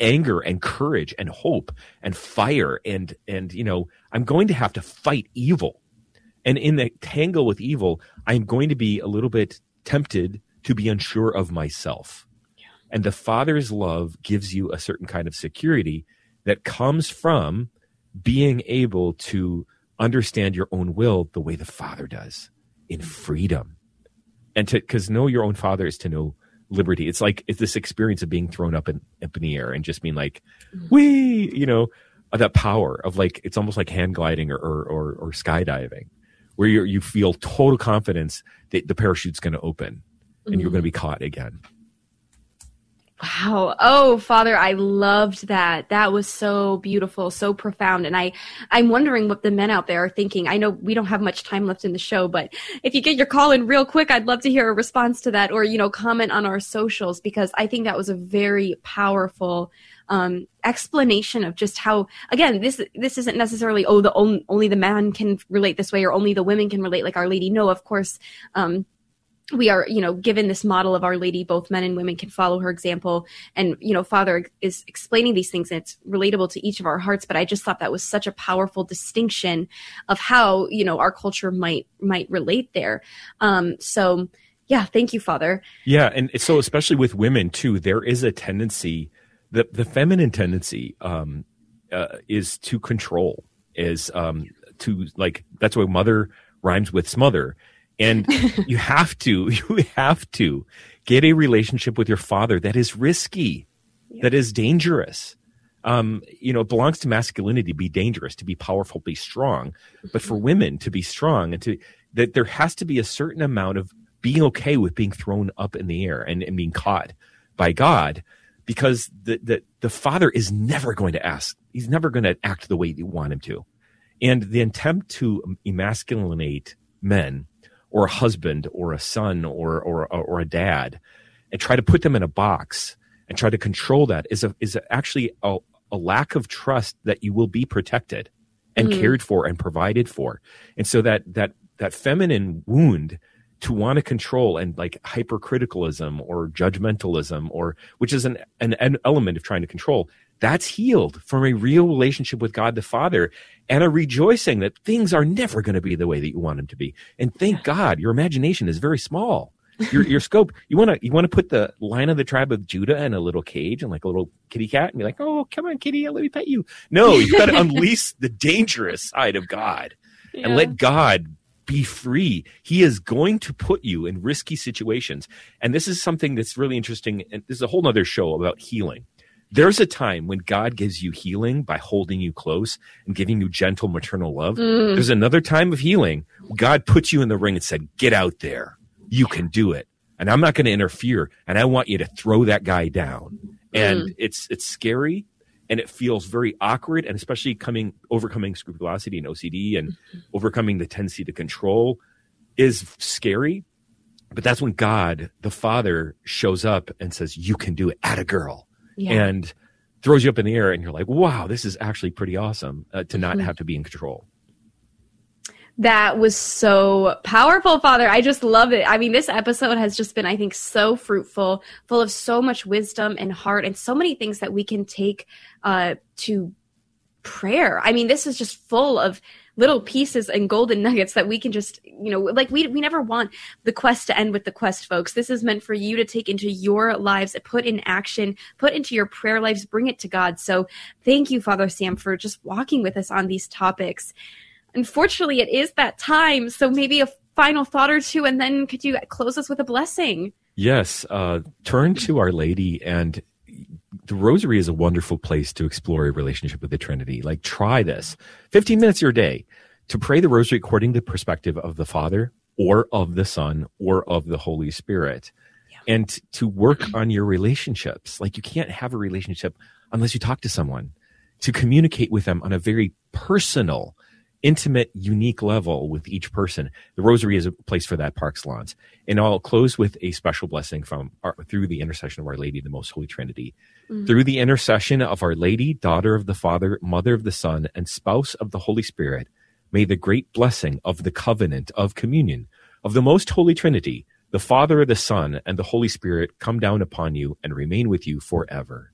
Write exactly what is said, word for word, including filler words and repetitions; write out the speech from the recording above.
anger and courage and hope and fire. And, and, you know, I'm going to have to fight evil. And in the tangle with evil, I'm going to be a little bit tempted to be unsure of myself. Yeah. And the Father's love gives you a certain kind of security that comes from being able to understand your own will the way the Father does, in freedom. And to, because know your own Father is to know liberty. It's like, it's this experience of being thrown up in, up in the air and just being like, whee, you know, that power of like, it's almost like hand gliding or, or, or, or skydiving, where you you feel total confidence that the parachute's going to open and mm. you're going to be caught again. Wow. Oh, Father, I loved that. That was so beautiful, so profound. And I, I'm wondering what the men out there are thinking. I know we don't have much time left in the show, but if you get your call in real quick, I'd love to hear a response to that, or, you know, comment on our socials, because I think that was a very powerful um, explanation of just how, again, this, this isn't necessarily, oh, the only, only the man can relate this way, or only the women can relate like Our Lady. No, of course, um, we are, you know, given this model of Our Lady, both men and women can follow her example. And, you know, Father is explaining these things, and it's relatable to each of our hearts. But I just thought that was such a powerful distinction of how, you know, our culture might, might relate there. Um, so yeah, thank you, Father. Yeah. And so especially with women too, there is a tendency, the, the feminine tendency, um, uh, is to control, is, um, to like, that's why mother rhymes with smother. And you have to, you have to get a relationship with your Father that is risky, yeah. that is dangerous. Um, you know, it belongs to masculinity to be dangerous, to be powerful, be strong. But for women to be strong, and to that there has to be a certain amount of being okay with being thrown up in the air and, and being caught by God, because the, the, the Father is never going to ask, he's never going to act the way you want him to. And the attempt to emasculate men, or a husband, or a son, or, or, or a dad, and try to put them in a box and try to control that is a, is actually a, a lack of trust that you will be protected and mm-hmm. cared for and provided for. And so that, that, that feminine wound to want to control, and like hypercriticalism or judgmentalism, or which is an, an, an element of trying to control, that's healed from a real relationship with God the Father, and a rejoicing that things are never going to be the way that you want them to be. And thank God, your imagination is very small. Your your scope, you want to you want to put the Lion of the tribe of Judah in a little cage and like a little kitty cat and be like, oh, come on, kitty, let me pet you. No, you've got to unleash the dangerous side of God yeah. and let God be free. He is going to put you in risky situations. And this is something that's really interesting. And this is a whole nother show about healing. There's a time when God gives you healing by holding you close and giving you gentle maternal love. Mm. There's another time of healing. God puts you in the ring and said, get out there. You can do it. And I'm not going to interfere. And I want you to throw that guy down. And mm. it's it's scary, and it feels very awkward, and especially coming overcoming scrupulosity and O C D and mm-hmm. overcoming the tendency to control is scary. But that's when God, the Father, shows up and says, you can do it. Atta girl. Yeah. And throws you up in the air, and you're like, wow, this is actually pretty awesome uh, to not mm-hmm. have to be in control. That was so powerful, Father. I just love it. I mean, this episode has just been, I think, so fruitful, full of so much wisdom and heart, and so many things that we can take uh, to prayer. I mean, this is just full of little pieces and golden nuggets that we can just, you know, like we we never want the quest to end with the quest, folks. This is meant for you to take into your lives, put in action, put into your prayer lives, bring it to God. So thank you, Father Sam, for just walking with us on these topics. Unfortunately, it is that time. So maybe a final thought or two, and then could you close us with a blessing? Yes. Uh, turn to Our Lady, and the Rosary is a wonderful place to explore a relationship with the Trinity. Like, try this. fifteen minutes your day to pray the Rosary according to the perspective of the Father, or of the Son, or of the Holy Spirit. Yeah. And to work on your relationships. Like, you can't have a relationship unless you talk to someone. To communicate with them on a very personal, intimate, unique level with each person. The Rosary is a place for that, par excellence. And I'll close with a special blessing from our, through the intercession of Our Lady, the Most Holy Trinity. Mm-hmm. Through the intercession of Our Lady, daughter of the Father, mother of the Son, and spouse of the Holy Spirit, may the great blessing of the covenant of communion of the Most Holy Trinity, the Father, the Son, and the Holy Spirit come down upon you and remain with you forever.